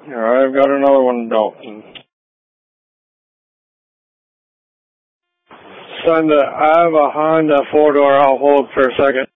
Here, I've got another one, Dalton. Son, I have a Honda 4-door. I'll hold for a second.